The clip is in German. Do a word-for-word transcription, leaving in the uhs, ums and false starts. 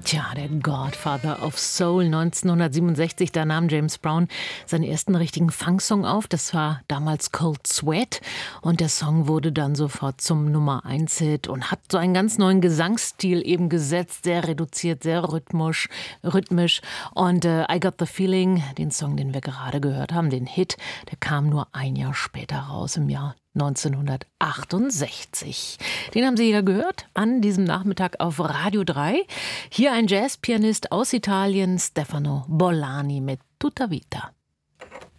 Tja, der Godfather of Soul neunzehnhundertsiebenundsechzig, da nahm James Brown seinen ersten richtigen Funksong auf. Das war damals Cold Sweat und der Song wurde dann sofort zum Nummer eins Hit und hat so einen ganz neuen Gesangsstil eben gesetzt, sehr reduziert, sehr rhythmisch, rhythmisch. Und äh, I Got the Feeling, den Song, den wir gerade gehört haben, den Hit, der kam nur ein Jahr später raus, im Jahr neunzehnhundertachtundsechzig. Den haben Sie ja gehört an diesem Nachmittag auf Radio drei. Hier ein Jazzpianist aus Italien, Stefano Bollani mit Tutta Vita.